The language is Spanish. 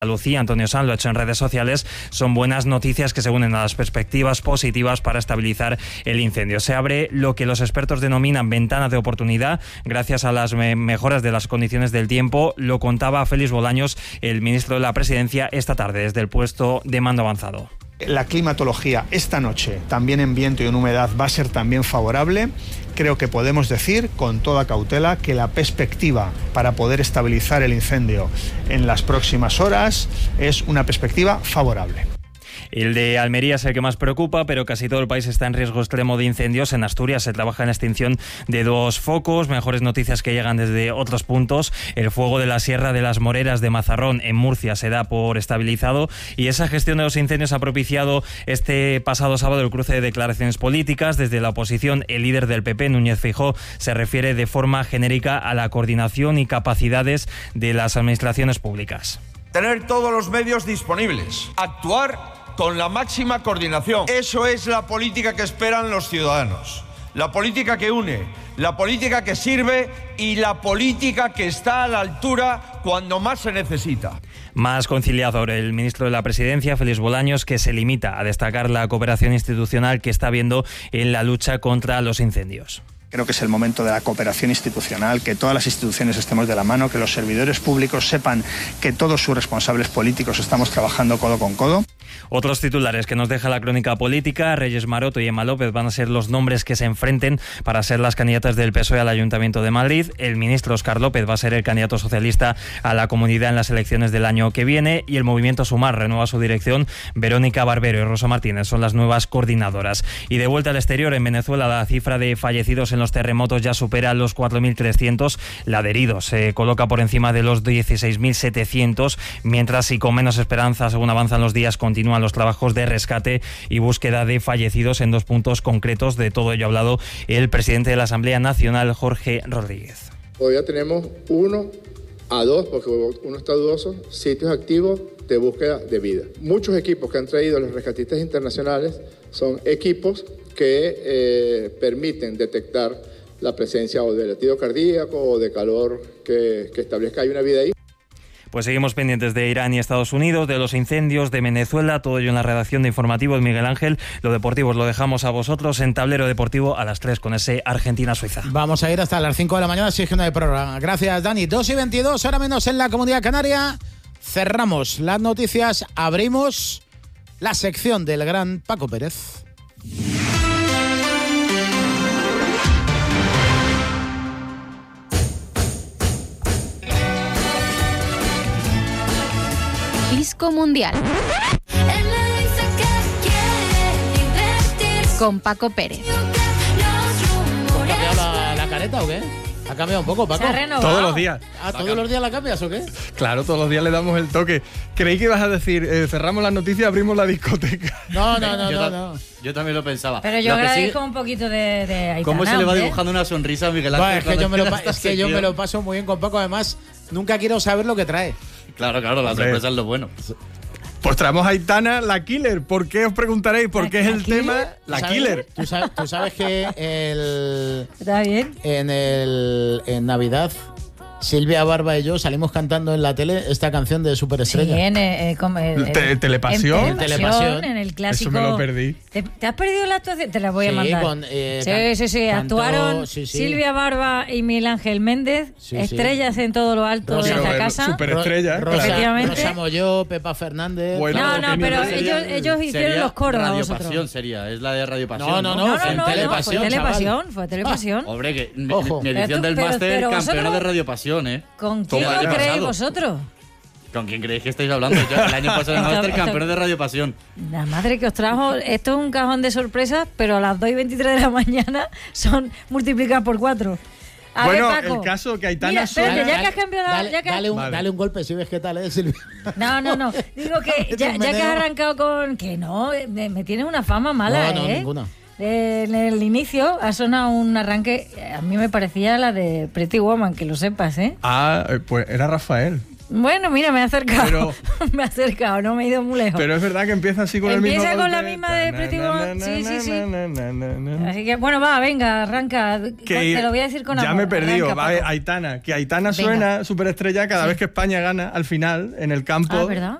Lucía, Antonio Sanz lo ha hecho en redes sociales, son buenas noticias que se unen a las perspectivas positivas para estabilizar el incendio. Se abre lo que los expertos denominan ventana de oportunidad gracias a las mejoras de las condiciones del tiempo. Lo contaba Félix Bolaños, el ministro de la Presidencia, esta tarde desde el puesto de mando avanzado. La climatología esta noche, también en viento y en humedad, va a ser también favorable. Creo que podemos decir con toda cautela que la perspectiva para poder estabilizar el incendio en las próximas horas es una perspectiva favorable. El de Almería es el que más preocupa, pero casi todo el país está en riesgo extremo de incendios. En Asturias se trabaja en la extinción de 2 focos. Mejores noticias que llegan desde otros puntos. El fuego de la Sierra de las Moreras de Mazarrón en Murcia se da por estabilizado y esa gestión de los incendios ha propiciado este pasado sábado el cruce de declaraciones políticas. Desde la oposición, el líder del PP, Núñez Feijóo, se refiere de forma genérica a la coordinación y capacidades de las administraciones públicas. Tener todos los medios disponibles, actuar con la máxima coordinación. Eso es la política que esperan los ciudadanos. La política que une, la política que sirve y la política que está a la altura cuando más se necesita. Más conciliador el ministro de la Presidencia, Félix Bolaños, que se limita a destacar la cooperación institucional que está habiendo en la lucha contra los incendios. Creo que es el momento de la cooperación institucional, que todas las instituciones estemos de la mano, que los servidores públicos sepan que todos sus responsables políticos estamos trabajando codo con codo. Otros titulares que nos deja la crónica política: Reyes Maroto y Emma López van a ser los nombres que se enfrenten para ser las candidatas del PSOE al Ayuntamiento de Madrid. El ministro Óscar López va a ser el candidato socialista a la Comunidad en las elecciones del año que viene y el Movimiento Sumar renueva su dirección. Verónica Barbero y Rosa Martínez son las nuevas coordinadoras. Y de vuelta al exterior, en Venezuela la cifra de fallecidos en los terremotos ya supera los 4.300. La de heridos se coloca por encima de los 16.700, mientras y con menos esperanza según avanzan los días continúan los trabajos de rescate y búsqueda de fallecidos en 2 puntos concretos. De todo ello ha hablado el presidente de la Asamblea Nacional, Jorge Rodríguez. Todavía tenemos 1 a 2, porque uno está dudoso, sitios activos de búsqueda de vida. Muchos equipos que han traído los rescatistas internacionales son equipos que permiten detectar la presencia o de latido cardíaco o de calor que establezca hay una vida ahí. Pues seguimos pendientes de Irán y Estados Unidos, de los incendios, de Venezuela, todo ello en la redacción de Informativos Miguel Ángel. Lo deportivo os lo dejamos a vosotros en Tablero Deportivo a las 3 con ese Argentina-Suiza. Vamos a ir hasta las 5 de la mañana, si es que no hay programa. Gracias, Dani. 2:22, ahora menos en la Comunidad Canaria. Cerramos las noticias, abrimos la sección del gran Paco Pérez. Disco Mundial con Paco Pérez. ¿Ha cambiado la careta o qué? ¿Ha cambiado un poco, Paco? Todos los días. ¿Todos los días la cambias o qué? Claro, todos los días le damos el toque. Creí que ibas a decir, cerramos las noticias, abrimos la discoteca. No. Yo también lo pensaba. Pero yo agradezco un poquito de Aitana. ¿Cómo se le va dibujando una sonrisa a Miguel Ángel? Bueno, es que yo me lo paso muy bien con Paco. Además, nunca quiero saber lo que trae. Claro, la sorpresa es lo bueno. Pues traemos a Aitana, la Killer. ¿Por qué os preguntaréis? ¿Por qué es el tema? La Killer. ¿Tú sabes que ¿Está bien? en Navidad Silvia Barba y yo salimos cantando en la tele esta canción de Superestrella? Sí, Telepasión. En Telepasión, en el clásico. Eso me lo perdí. ¿Te has perdido la actuación? Te la voy a mandar. Sí. Actuaron Silvia Barba y Miguel Ángel Méndez, estrellas en todo lo alto de la casa. Superestrellas. Rosa Molló, Pepa Fernández. Bueno, pero ellos hicieron los coros a vosotros. Radio Pasión sería, es la de Radio Pasión. No, fue Telepasión. Hombre, que mi edición del máster, campeona de Radio Pasión. ¿Con quién lo creéis vosotros? ¿Con quién creéis que estáis hablando? Yo, el año pasado en el máster campeón de Radio Pasión. La madre que os trajo, esto es un cajón de sorpresas, pero a las 2:23 de la mañana son multiplicadas por 4. Bueno, ver, Paco. El caso que Aitana... Mira, espérate, ya que has cambiado... Dale un golpe si ves qué tal, Silvia. No. Digo que ya que has arrancado con... Que no, me tienes una fama mala, No, ninguna. En el inicio ha sonado un arranque, a mí me parecía la de Pretty Woman, que lo sepas, ¿eh? Pues era Rafael. Bueno, mira, me he acercado. Me he acercado, no me he ido muy lejos. Pero es verdad que empieza así con el mismo. Empieza con la misma de Pretty Woman. Sí. Así que, bueno, venga, arranca. Te lo voy a decir con amor. Ya me he perdido. Va, Aitana. Que Aitana suena superestrella cada vez que España gana al final en el campo. ¿Verdad?